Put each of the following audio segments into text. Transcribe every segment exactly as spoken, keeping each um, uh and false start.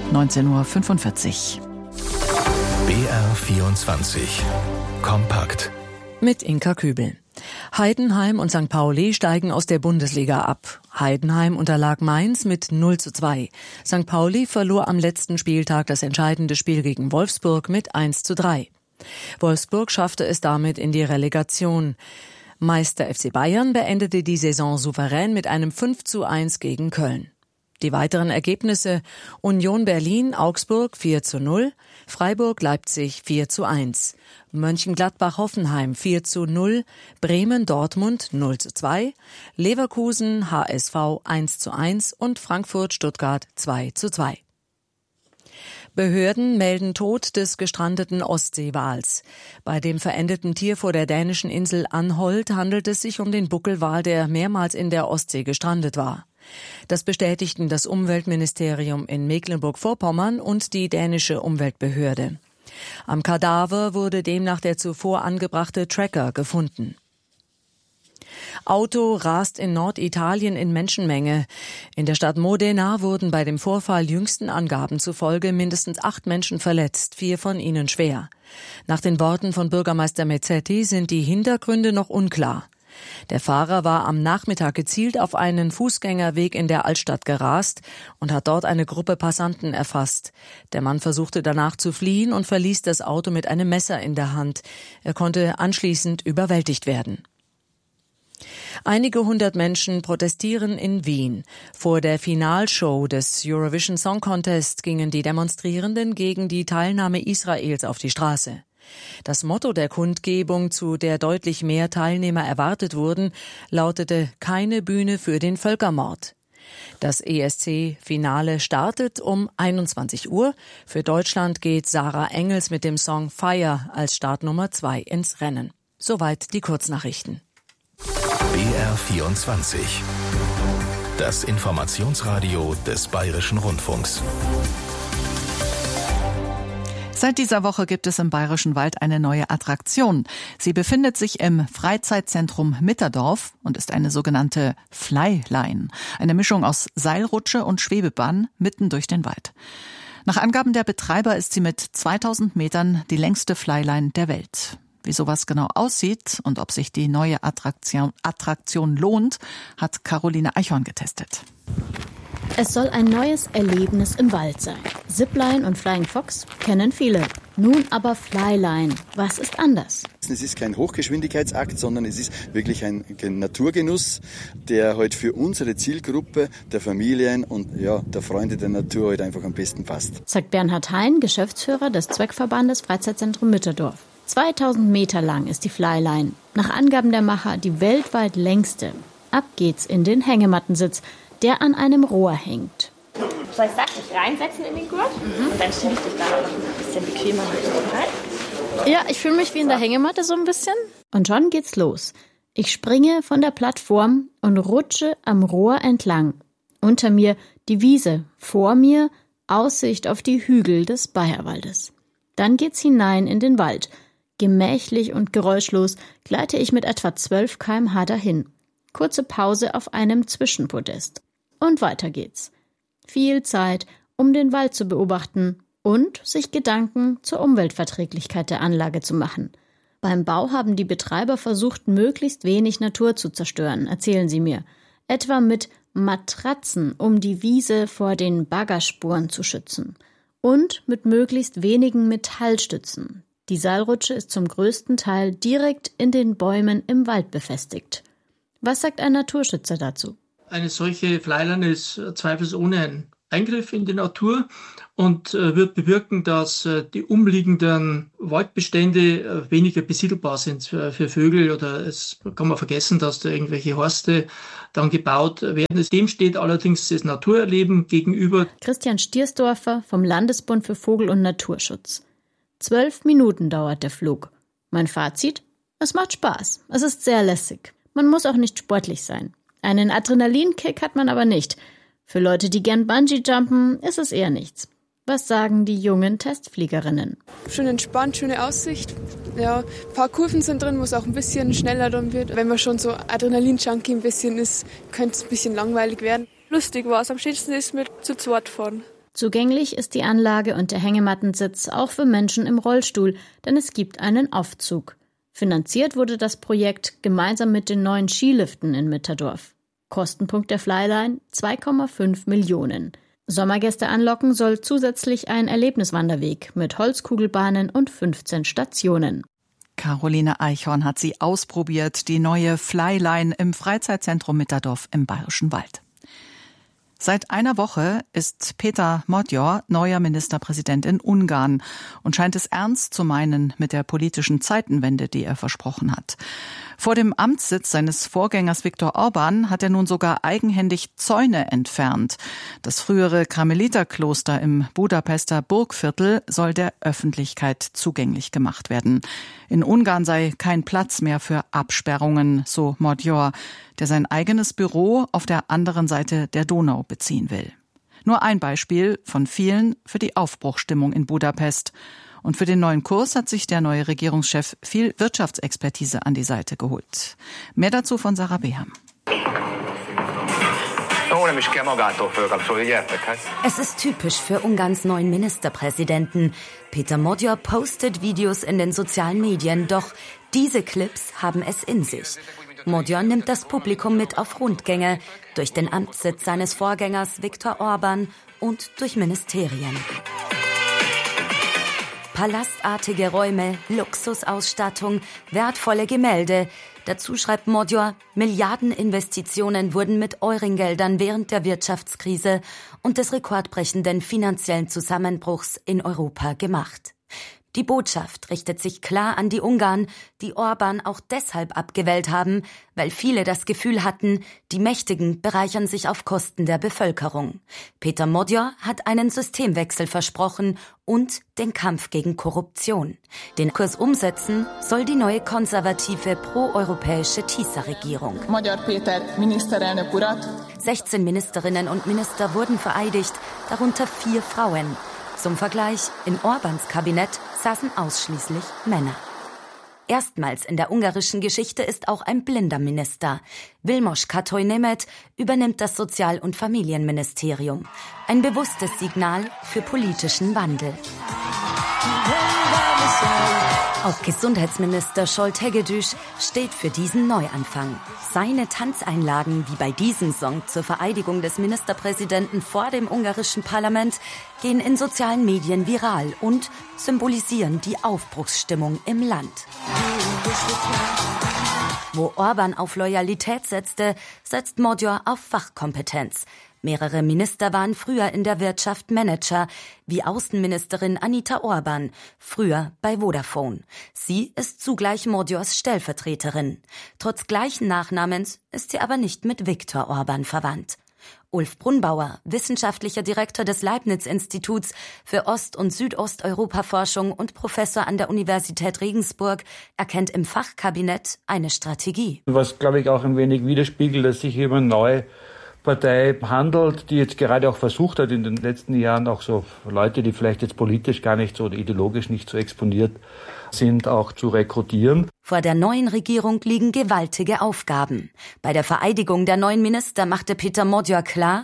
neunzehn Uhr fünfundvierzig. B R vierundzwanzig. Kompakt. Mit Inka Kübel. Heidenheim und Sankt Pauli steigen aus der Bundesliga ab. Heidenheim unterlag Mainz mit null zu zwei. Sankt Pauli verlor am letzten Spieltag das entscheidende Spiel gegen Wolfsburg mit eins zu drei. Wolfsburg schaffte es damit in die Relegation. Meister F C Bayern beendete die Saison souverän mit einem fünf zu eins gegen Köln. Die weiteren Ergebnisse: Union Berlin, Augsburg vier zu null, Freiburg, Leipzig vier zu eins, Mönchengladbach, Hoffenheim vier zu null, Bremen, Dortmund null zu zwei, Leverkusen, H S V eins zu eins und Frankfurt, Stuttgart zwei zu zwei. Behörden melden Tod des gestrandeten Ostseewals. Bei dem verendeten Tier vor der dänischen Insel Anholt handelt es sich um den Buckelwal, der mehrmals in der Ostsee gestrandet war. Das bestätigten das Umweltministerium in Mecklenburg-Vorpommern und die dänische Umweltbehörde. Am Kadaver wurde demnach der zuvor angebrachte Tracker gefunden. Auto rast in Norditalien in Menschenmenge. In der Stadt Modena wurden bei dem Vorfall jüngsten Angaben zufolge mindestens acht Menschen verletzt, vier von ihnen schwer. Nach den Worten von Bürgermeister Mezzetti sind die Hintergründe noch unklar. Der Fahrer war am Nachmittag gezielt auf einen Fußgängerweg in der Altstadt gerast und hat dort eine Gruppe Passanten erfasst. Der Mann versuchte danach zu fliehen und verließ das Auto mit einem Messer in der Hand. Er konnte anschließend überwältigt werden. Einige hundert Menschen protestieren in Wien. Vor der Finalshow des Eurovision Song Contest gingen die Demonstrierenden gegen die Teilnahme Israels auf die Straße. Das Motto der Kundgebung, zu der deutlich mehr Teilnehmer erwartet wurden, lautete „Keine Bühne für den Völkermord". Das E S C-Finale startet um einundzwanzig Uhr. Für Deutschland geht Sarah Engels mit dem Song Fire als Startnummer zwei ins Rennen. Soweit die Kurznachrichten. B R vierundzwanzig. Das Informationsradio des Bayerischen Rundfunks. Seit dieser Woche gibt es im Bayerischen Wald eine neue Attraktion. Sie befindet sich im Freizeitzentrum Mitterdorf und ist eine sogenannte Flyline. Eine Mischung aus Seilrutsche und Schwebebahn mitten durch den Wald. Nach Angaben der Betreiber ist sie mit zweitausend Metern die längste Flyline der Welt. Wie sowas genau aussieht und ob sich die neue Attraktion, Attraktion lohnt, hat Caroline Eichhorn getestet. Es soll ein neues Erlebnis im Wald sein. Zipline und Flying Fox kennen viele. Nun aber Flyline. Was ist anders? Es ist kein Hochgeschwindigkeitsakt, sondern es ist wirklich ein Naturgenuss, der halt für unsere Zielgruppe der Familien und ja, der Freunde der Natur halt einfach am besten passt. Sagt Bernhard Hein, Geschäftsführer des Zweckverbandes Freizeitzentrum Mitterdorf. zweitausend Meter lang ist die Flyline. Nach Angaben der Macher die weltweit längste. Ab geht's in den Hängemattensitz, der an einem Rohr hängt. Soll ich sag, dich reinsetzen in den Gurt? Mhm. Und dann schiebe ich dich da noch ein bisschen bequemer rein. Ja, ich fühle mich wie in der Hängematte so ein bisschen. Und schon geht's los. Ich springe von der Plattform und rutsche am Rohr entlang. Unter mir die Wiese, vor mir Aussicht auf die Hügel des Bayerwaldes. Dann geht's hinein in den Wald. Gemächlich und geräuschlos gleite ich mit etwa zwölf Kilometer pro Stunde dahin. Kurze Pause auf einem Zwischenpodest. Und weiter geht's. Viel Zeit, um den Wald zu beobachten und sich Gedanken zur Umweltverträglichkeit der Anlage zu machen. Beim Bau haben die Betreiber versucht, möglichst wenig Natur zu zerstören, erzählen sie mir. Etwa mit Matratzen, um die Wiese vor den Baggerspuren zu schützen. Und mit möglichst wenigen Metallstützen. Die Seilrutsche ist zum größten Teil direkt in den Bäumen im Wald befestigt. Was sagt ein Naturschützer dazu? Eine solche Flyline ist zweifelsohne ein Eingriff in die Natur und wird bewirken, dass die umliegenden Waldbestände weniger besiedelbar sind für Vögel, oder es kann man vergessen, dass da irgendwelche Horste dann gebaut werden. Dem steht allerdings das Naturerleben gegenüber. Christian Stiersdorfer vom Landesbund für Vogel- und Naturschutz. Zwölf Minuten dauert der Flug. Mein Fazit? Es macht Spaß. Es ist sehr lässig. Man muss auch nicht sportlich sein. Einen Adrenalinkick hat man aber nicht. Für Leute, die gern Bungee-jumpen, ist es eher nichts. Was sagen die jungen Testfliegerinnen? Schön entspannt, schöne Aussicht. Ja, ein paar Kurven sind drin, wo es auch ein bisschen schneller dann wird. Wenn man schon so Adrenalin-Junkie ein bisschen ist, könnte es ein bisschen langweilig werden. Lustig war es. Am schönsten ist mit zu zweit fahren. Zugänglich ist die Anlage und der Hängemattensitz auch für Menschen im Rollstuhl, denn es gibt einen Aufzug. Finanziert wurde das Projekt gemeinsam mit den neuen Skiliften in Mitterdorf. Kostenpunkt der Flyline zwei Komma fünf Millionen. Sommergäste anlocken soll zusätzlich ein Erlebniswanderweg mit Holzkugelbahnen und fünfzehn Stationen. Caroline Eichhorn hat sie ausprobiert, die neue Flyline im Freizeitzentrum Mitterdorf im Bayerischen Wald. Seit einer Woche ist Péter Magyar neuer Ministerpräsident in Ungarn und scheint es ernst zu meinen mit der politischen Zeitenwende, die er versprochen hat. Vor dem Amtssitz seines Vorgängers Viktor Orbán hat er nun sogar eigenhändig Zäune entfernt. Das frühere Karmeliterkloster im Budapester Burgviertel soll der Öffentlichkeit zugänglich gemacht werden. In Ungarn sei kein Platz mehr für Absperrungen, so Magyar, der sein eigenes Büro auf der anderen Seite der Donau beziehen will. Nur ein Beispiel von vielen für die Aufbruchsstimmung in Budapest. Und für den neuen Kurs hat sich der neue Regierungschef viel Wirtschaftsexpertise an die Seite geholt. Mehr dazu von Sarah Beham. Es ist typisch für Ungarns neuen Ministerpräsidenten. Péter Magyar postet Videos in den sozialen Medien, doch diese Clips haben es in sich. Magyar nimmt das Publikum mit auf Rundgänge durch den Amtssitz seines Vorgängers Viktor Orbán und durch Ministerien. Palastartige Räume, Luxusausstattung, wertvolle Gemälde. Dazu schreibt Magyar, Milliardeninvestitionen wurden mit Eurengeldern während der Wirtschaftskrise und des rekordbrechenden finanziellen Zusammenbruchs in Europa gemacht. Die Botschaft richtet sich klar an die Ungarn, die Orbán auch deshalb abgewählt haben, weil viele das Gefühl hatten, die Mächtigen bereichern sich auf Kosten der Bevölkerung. Péter Magyar hat einen Systemwechsel versprochen und den Kampf gegen Korruption. Den Kurs umsetzen soll die neue konservative proeuropäische Tisza-Regierung. Magyar Péter, Miniszterelnök urat. sechzehn Ministerinnen und Minister wurden vereidigt, darunter vier Frauen. Zum Vergleich, in Orbáns Kabinett saßen ausschließlich Männer. Erstmals in der ungarischen Geschichte ist auch ein blinder Minister. Vilmos Kathoj-Nemeth übernimmt das Sozial- und Familienministerium. Ein bewusstes Signal für politischen Wandel. Auch Gesundheitsminister Zsolt Hegedűs steht für diesen Neuanfang. Seine Tanzeinlagen, wie bei diesem Song zur Vereidigung des Ministerpräsidenten vor dem ungarischen Parlament, gehen in sozialen Medien viral und symbolisieren die Aufbruchsstimmung im Land. Wo Orbán auf Loyalität setzte, setzt Magyar auf Fachkompetenz. Mehrere Minister waren früher in der Wirtschaft Manager, wie Außenministerin Anita Orban, früher bei Vodafone. Sie ist zugleich Magyars Stellvertreterin. Trotz gleichen Nachnamens ist sie aber nicht mit Viktor Orbán verwandt. Ulf Brunbauer, wissenschaftlicher Direktor des Leibniz-Instituts für Ost- und Südosteuropa-Forschung und Professor an der Universität Regensburg, erkennt im Fachkabinett eine Strategie. Was, glaube ich, auch ein wenig widerspiegelt, dass sich über neue Partei handelt, die jetzt gerade auch versucht hat, in den letzten Jahren auch so Leute, die vielleicht jetzt politisch gar nicht so oder ideologisch nicht so exponiert sind, auch zu rekrutieren. Vor der neuen Regierung liegen gewaltige Aufgaben. Bei der Vereidigung der neuen Minister machte Péter Magyar klar,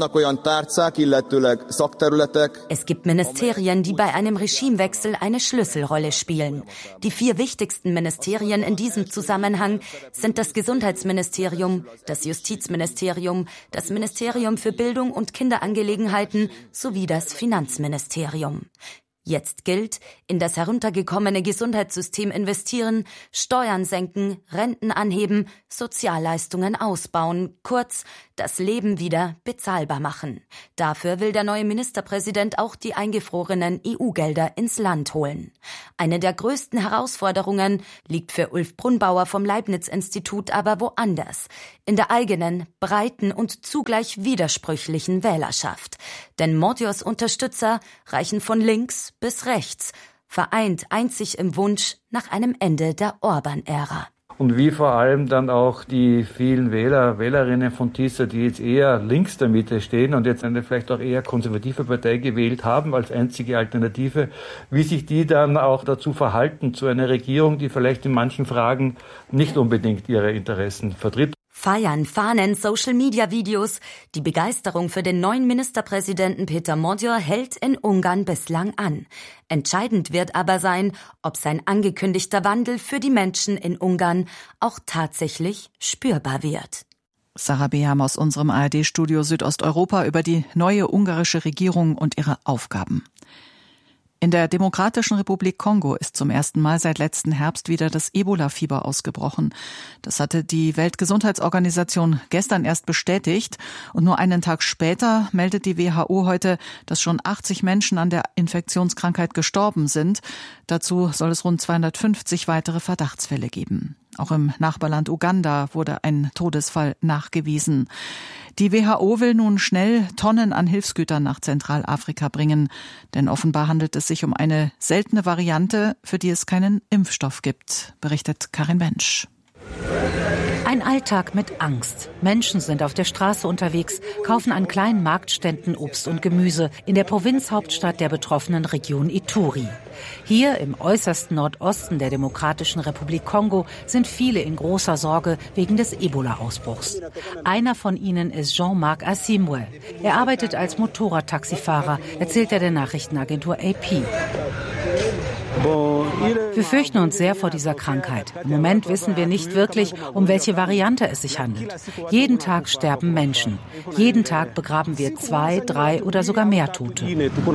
es gibt Ministerien, die bei einem Regimewechsel eine Schlüsselrolle spielen. Die vier wichtigsten Ministerien in diesem Zusammenhang sind das Gesundheitsministerium, das Justizministerium, das Ministerium für Bildung und Kinderangelegenheiten sowie das Finanzministerium. Jetzt gilt, in das heruntergekommene Gesundheitssystem investieren, Steuern senken, Renten anheben, Sozialleistungen ausbauen, kurz das Leben wieder bezahlbar machen. Dafür will der neue Ministerpräsident auch die eingefrorenen E U-Gelder ins Land holen. Eine der größten Herausforderungen liegt für Ulf Brunbauer vom Leibniz-Institut aber woanders, in der eigenen, breiten und zugleich widersprüchlichen Wählerschaft. Denn Magyars Unterstützer reichen von links bis rechts, vereint einzig im Wunsch nach einem Ende der Orbán-Ära. Und wie vor allem dann auch die vielen Wähler, Wählerinnen von Tisza, die jetzt eher links der Mitte stehen und jetzt eine vielleicht auch eher konservative Partei gewählt haben als einzige Alternative, wie sich die dann auch dazu verhalten zu einer Regierung, die vielleicht in manchen Fragen nicht unbedingt ihre Interessen vertritt. Feiern, Fahnen, Social-Media-Videos. Die Begeisterung für den neuen Ministerpräsidenten Peter Magyar hält in Ungarn bislang an. Entscheidend wird aber sein, ob sein angekündigter Wandel für die Menschen in Ungarn auch tatsächlich spürbar wird. Sarah Beham aus unserem A R D-Studio Südosteuropa über die neue ungarische Regierung und ihre Aufgaben. In der Demokratischen Republik Kongo ist zum ersten Mal seit letzten Herbst wieder das Ebola-Fieber ausgebrochen. Das hatte die Weltgesundheitsorganisation gestern erst bestätigt. Und nur einen Tag später meldet die W H O heute, dass schon achtzig Menschen an der Infektionskrankheit gestorben sind. Dazu soll es rund zweihundertfünfzig weitere Verdachtsfälle geben. Auch im Nachbarland Uganda wurde ein Todesfall nachgewiesen. Die W H O will nun schnell Tonnen an Hilfsgütern nach Zentralafrika bringen, denn offenbar handelt es sich um eine seltene Variante, für die es keinen Impfstoff gibt, berichtet Karin Bensch. Ein Alltag mit Angst. Menschen sind auf der Straße unterwegs, kaufen an kleinen Marktständen Obst und Gemüse in der Provinzhauptstadt der betroffenen Region Ituri. Hier im äußersten Nordosten der Demokratischen Republik Kongo sind viele in großer Sorge wegen des Ebola-Ausbruchs. Einer von ihnen ist Jean-Marc Asimwe. Er arbeitet als Motorradtaxifahrer, erzählt er der Nachrichtenagentur A P. Wir fürchten uns sehr vor dieser Krankheit. Im Moment wissen wir nicht wirklich, um welche Variante es sich handelt. Jeden Tag sterben Menschen. Jeden Tag begraben wir zwei, drei oder sogar mehr Tote.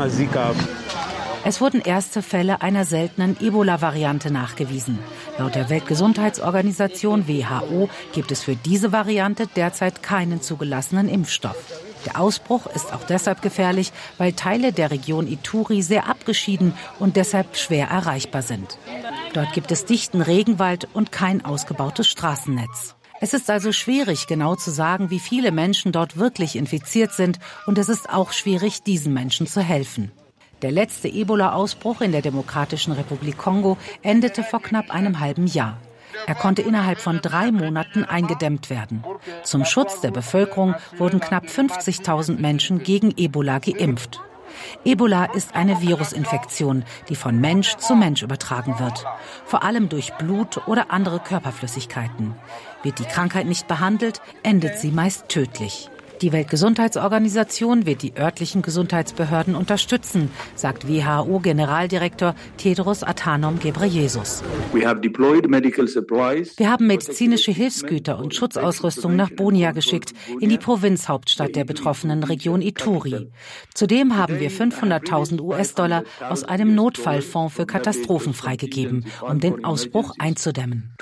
Es wurden erste Fälle einer seltenen Ebola-Variante nachgewiesen. Laut der Weltgesundheitsorganisation W H O gibt es für diese Variante derzeit keinen zugelassenen Impfstoff. Der Ausbruch ist auch deshalb gefährlich, weil Teile der Region Ituri sehr abgeschieden und deshalb schwer erreichbar sind. Dort gibt es dichten Regenwald und kein ausgebautes Straßennetz. Es ist also schwierig, genau zu sagen, wie viele Menschen dort wirklich infiziert sind, und es ist auch schwierig, diesen Menschen zu helfen. Der letzte Ebola-Ausbruch in der Demokratischen Republik Kongo endete vor knapp einem halben Jahr. Er konnte innerhalb von drei Monaten eingedämmt werden. Zum Schutz der Bevölkerung wurden knapp fünfzigtausend Menschen gegen Ebola geimpft. Ebola ist eine Virusinfektion, die von Mensch zu Mensch übertragen wird. Vor allem durch Blut oder andere Körperflüssigkeiten. Wird die Krankheit nicht behandelt, endet sie meist tödlich. Die Weltgesundheitsorganisation wird die örtlichen Gesundheitsbehörden unterstützen, sagt W H O-Generaldirektor Tedros Adhanom Ghebreyesus. Wir haben medizinische Hilfsgüter und Schutzausrüstung nach Bunia geschickt, in die Provinzhauptstadt der betroffenen Region Ituri. Zudem haben wir fünfhunderttausend U S-Dollar aus einem Notfallfonds für Katastrophen freigegeben, um den Ausbruch einzudämmen.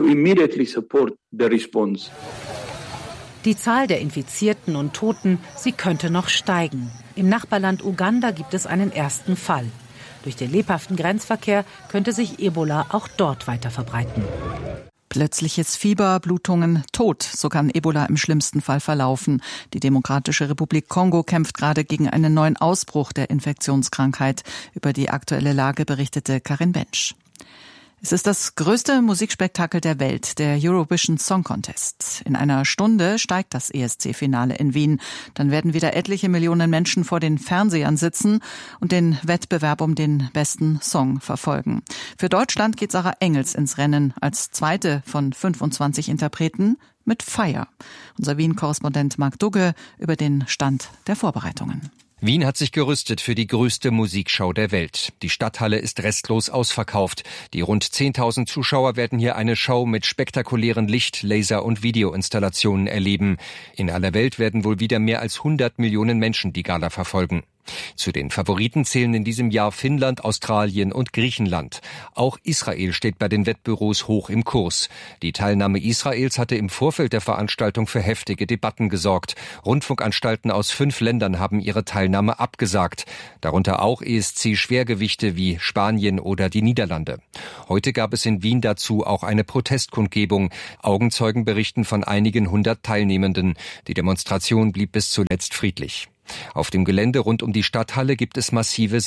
Die Zahl der Infizierten und Toten, sie könnte noch steigen. Im Nachbarland Uganda gibt es einen ersten Fall. Durch den lebhaften Grenzverkehr könnte sich Ebola auch dort weiter verbreiten. Plötzliches Fieber, Blutungen, Tod. So kann Ebola im schlimmsten Fall verlaufen. Die Demokratische Republik Kongo kämpft gerade gegen einen neuen Ausbruch der Infektionskrankheit. Über die aktuelle Lage berichtete Karin Bensch. Es ist das größte Musikspektakel der Welt, der Eurovision Song Contest. In einer Stunde steigt das E S C-Finale in Wien. Dann werden wieder etliche Millionen Menschen vor den Fernsehern sitzen und den Wettbewerb um den besten Song verfolgen. Für Deutschland geht Sarah Engels ins Rennen als zweite von fünfundzwanzig Interpreten mit Fire. Unser Wien-Korrespondent Marc Dugge über den Stand der Vorbereitungen. Wien hat sich gerüstet für die größte Musikshow der Welt. Die Stadthalle ist restlos ausverkauft. Die rund zehntausend Zuschauer werden hier eine Show mit spektakulären Licht-, Laser- und Videoinstallationen erleben. In aller Welt werden wohl wieder mehr als hundert Millionen Menschen die Gala verfolgen. Zu den Favoriten zählen in diesem Jahr Finnland, Australien und Griechenland. Auch Israel steht bei den Wettbüros hoch im Kurs. Die Teilnahme Israels hatte im Vorfeld der Veranstaltung für heftige Debatten gesorgt. Rundfunkanstalten aus fünf Ländern haben ihre Teilnahme abgesagt. Darunter auch E S C-Schwergewichte wie Spanien oder die Niederlande. Heute gab es in Wien dazu auch eine Protestkundgebung. Augenzeugen berichten von einigen hundert Teilnehmenden. Die Demonstration blieb bis zuletzt friedlich. Auf dem Gelände rund um die Stadthalle gibt es massive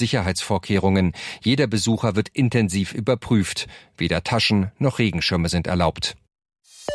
Sicherheitsvorkehrungen. Jeder Besucher wird intensiv überprüft. Weder Taschen noch Regenschirme sind erlaubt.